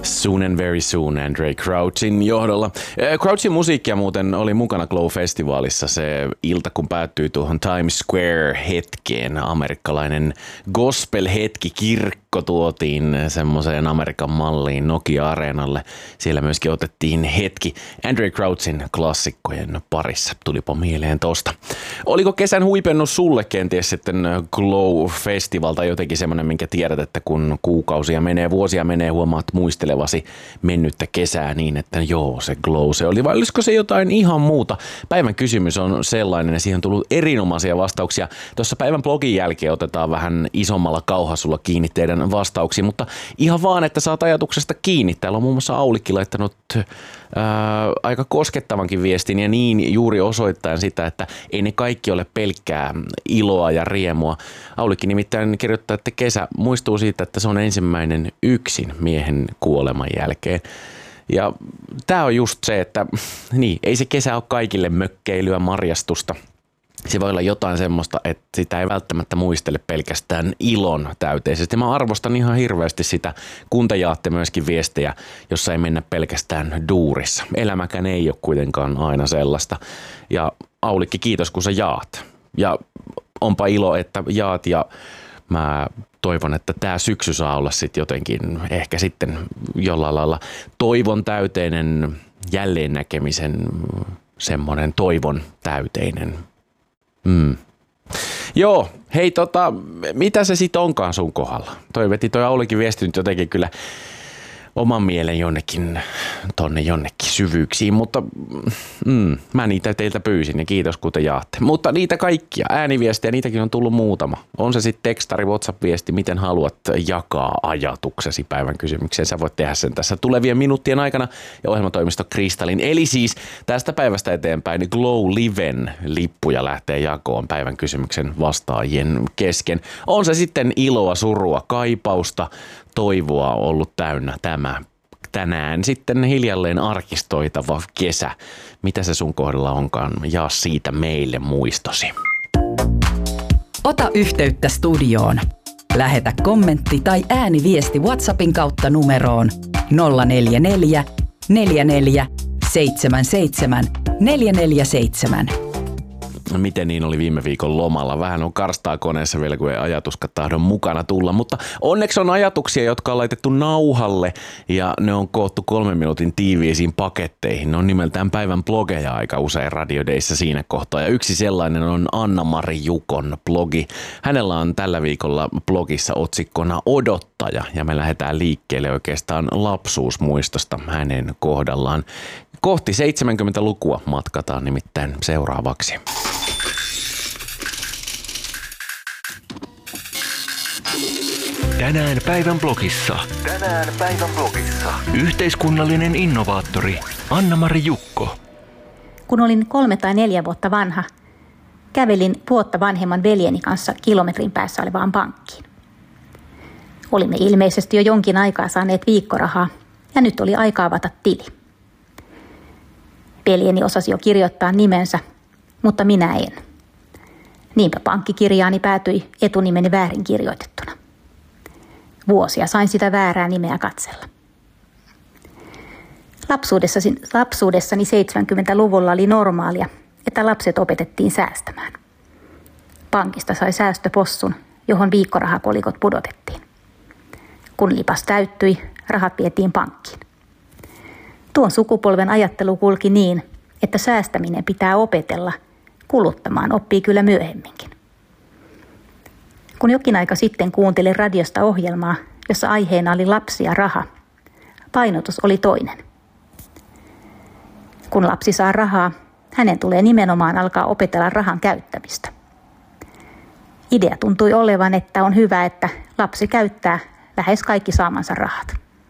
Soon and Very Soon Andre Crouchin johdolla. Crouchin musiikkia muuten oli mukana Glow-festivaalissa se ilta, kun päättyi tuohon Times Square-hetkeen. Amerikkalainen gospel-hetki, kirkko tuotiin semmoiseen Amerikan malliin Nokia-areenalle. Siellä myöskin otettiin hetki Andre Crouchin klassikkojen parissa. Tulipa mieleen tosta. Oliko kesän huipennus sulle kenties sitten Glow-festival tai jotenkin semmoinen, minkä tiedät, että kun kuukausia menee, vuosia menee, huomaat muistelevasi mennyttä kesää niin, että joo, se Glow se oli. Vai olisiko se jotain ihan muuta? Päivän kysymys on sellainen ja siihen on tullut erinomaisia vastauksia. Tuossa päivän blogin jälkeen otetaan vähän isommalla kauhasulla kiinni teidän vastauksiin, mutta ihan vaan, että saat ajatuksesta kiinni. Täällä on muun muassa Aulikki laittanut aika koskettavankin viestin ja niin juuri osoittaen sitä, että ei ne kaikki ole pelkkää iloa ja riemua. Aulikki nimittäin kirjoittaa, että kesä muistuu siitä, että se on ensimmäinen yksin miehen kuoleman jälkeen. Ja tää on just se, että niin, ei se kesä ole kaikille mökkeilyä, marjastusta. Se voi olla jotain semmoista, että sitä ei välttämättä muistele pelkästään ilon täyteisesti. Mä arvostan ihan hirveästi sitä, kun te jaatte myöskin viestejä, jossa ei mennä pelkästään duurissa. Elämäkään ei ole kuitenkaan aina sellaista. Ja Aulikki, kiitos kun sä jaat. Ja onpa ilo, että jaat ja mä toivon, että tää syksy saa olla sitten jotenkin ehkä sitten jollain lailla toivon täyteinen, jälleen näkemisen semmoinen toivon täyteinen. Joo, hei mitä se sit onkaan sun kohdalla? Toi Aulikin viesti nyt jotenkin kyllä oman mielen jonnekin syvyyksiin, mutta mä niitä teiltä pyysin ja kiitos kun te jaatte. Mutta niitä kaikkia, ääniviestejä, niitäkin on tullut muutama. On se sitten tekstari, WhatsApp-viesti, miten haluat jakaa ajatuksesi päivän kysymykseen. Sä voit tehdä sen tässä tulevien minuuttien aikana ja ohjelmatoimisto Kristallin. Eli siis tästä päivästä eteenpäin Glow Liven lippuja lähtee jakoon päivän kysymyksen vastaajien kesken. On se sitten iloa, surua, kaipausta, toivoa ollut täynnä tämä tänään sitten hiljalleen arkistoitava kesä. Mitä se sun kohdalla onkaan? Jaa siitä meille muistosi. Ota yhteyttä studioon. Lähetä kommentti tai ääniviesti WhatsAppin kautta numeroon 044 44 77 447. Miten niin oli viime viikon lomalla? Vähän on karstaa koneessa vielä, kun ei ajatuskaan tahdon mukana tulla, mutta onneksi on ajatuksia, jotka on laitettu nauhalle ja ne on koottu 3 minuutin tiiviisiin paketteihin. Ne on nimeltään päivän blogeja aika usein radiodeissa siinä kohtaa ja yksi sellainen on Anna-Mari Jukon blogi. Hänellä on tällä viikolla blogissa otsikkona Odottaja ja me lähdetään liikkeelle oikeastaan lapsuusmuistosta hänen kohdallaan. Kohti 70-lukua matkataan nimittäin seuraavaksi. Tänään päivän blogissa. Yhteiskunnallinen innovaattori Anna-Mari Jukko. Kun olin 3 tai 4 vuotta vanha, kävelin vuotta vanhemman veljeni kanssa kilometrin päässä olevaan pankkiin. Olimme ilmeisesti jo jonkin aikaa saaneet viikkorahaa ja nyt oli aika avata tili. Veljeni osasi jo kirjoittaa nimensä, mutta minä en. Niinpä pankkikirjaani päätyi etunimeni väärin kirjoitettuna. Vuosia sain sitä nimeä katsella. Lapsuudessani 70-luvulla oli normaalia, että lapset opetettiin säästämään. Pankista sai säästöpossun, johon viikkorahakolikot pudotettiin. Kun lipas täyttyi, rahat vietiin pankkiin. Tuon sukupolven ajattelu kulki niin, että säästäminen pitää opetella, kuluttamaan oppii kyllä myöhemminkin. Kun jokin aika sitten kuuntelin radiosta ohjelmaa, jossa aiheena oli lapsi ja raha, painotus oli toinen. Kun lapsi saa rahaa, hänen tulee nimenomaan alkaa opetella rahan käyttämistä. Idea tuntui olevan, että on hyvä, että lapsi käyttää lähes kaikki saamansa rahat.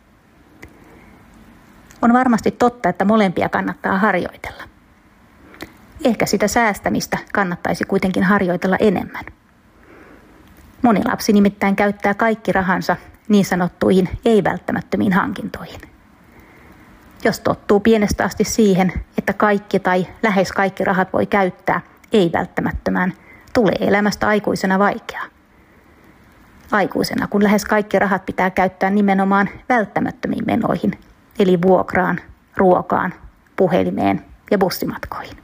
On varmasti totta, että molempia kannattaa harjoitella. Ehkä sitä säästämistä kannattaisi kuitenkin harjoitella enemmän. Moni lapsi nimittäin käyttää kaikki rahansa niin sanottuihin ei-välttämättömiin hankintoihin. Jos tottuu pienestä asti siihen, että kaikki tai lähes kaikki rahat voi käyttää ei-välttämättömään, tulee elämästä aikuisena vaikeaa. Aikuisena, kun lähes kaikki rahat pitää käyttää nimenomaan välttämättömiin menoihin, eli vuokraan, ruokaan, puhelimeen ja bussimatkoihin.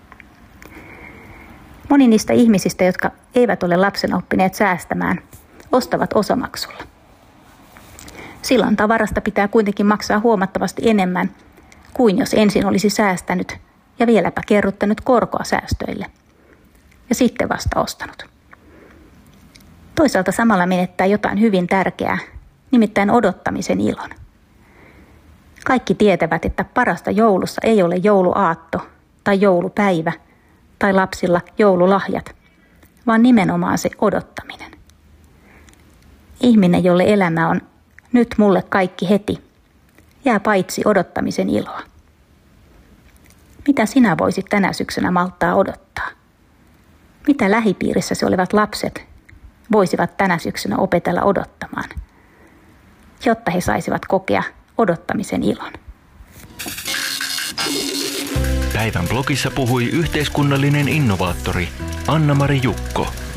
Moni niistä ihmisistä, jotka eivät ole lapsena oppineet säästämään, ostavat osamaksulla. Silloin tavarasta pitää kuitenkin maksaa huomattavasti enemmän kuin jos ensin olisi säästänyt ja vieläpä kerryttänyt korkoa säästöille ja sitten vasta ostanut. Toisaalta samalla menettää jotain hyvin tärkeää, nimittäin odottamisen ilon. Kaikki tietävät, että parasta joulussa ei ole jouluaatto tai joulupäivä tai lapsilla joululahjat, vaan nimenomaan se odottaminen. Ihminen, jolle elämä on nyt mulle kaikki heti, jää paitsi odottamisen iloa. Mitä sinä voisit tänä syksynä malttaa odottaa? Mitä lähipiirissäsi olevat lapset voisivat tänä syksynä opetella odottamaan, jotta he saisivat kokea odottamisen ilon? Päivän blogissa puhui yhteiskunnallinen innovaattori Anna-Mari Jukko.